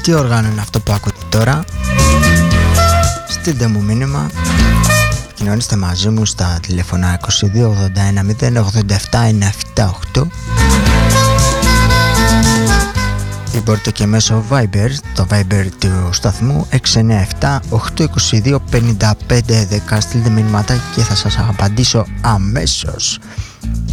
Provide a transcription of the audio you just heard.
Τι όργανο είναι αυτό που ακούτε τώρα? Στείλτε μου μήνυμα. Κοινωνήστε μαζί μου στα τηλεφωνά 2281 087 978 ή μπορείτε και μέσω Viber, το Viber του σταθμού 697 822 55 10. Στείλτε μηνύματα και θα σας απαντήσω αμέσως.